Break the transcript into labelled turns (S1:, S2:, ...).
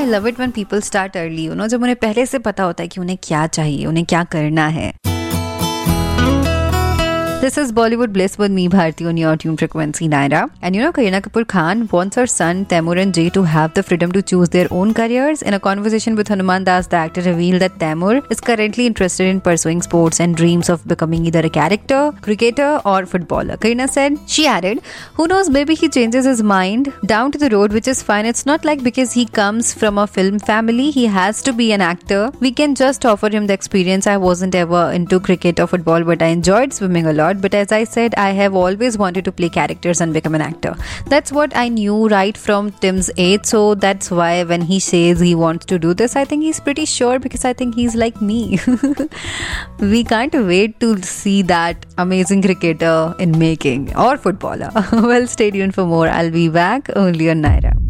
S1: I love it when people start early, जब उन्हें पहले से पता होता है कि उन्हें क्या चाहिए, उन्हें क्या करना है. This is Bollywood Bliss with me, Bharti, on your tune frequency, Naira. And Kareena Kapoor Khan wants her son Taimur and Jay to have the freedom to choose their own careers. In a conversation with Hanuman Das, the actor revealed that Taimur is currently interested in pursuing sports and dreams of becoming either a character, cricketer or footballer. Kareena said, she added, who knows, maybe he changes his mind down to the road, which is fine. It's not like because he comes from a film family, he has to be an actor. We can just offer him the experience. I wasn't ever into cricket or football, but I enjoyed swimming a lot. But as I said, I have always wanted to play characters and become an actor. That's what I knew right from Tim's age. So that's why when he says he wants to do this, I think he's pretty sure, because I think he's like me. We can't wait to see that amazing cricketer in making, or footballer. Well, stay tuned for more. I'll be back only on Naira.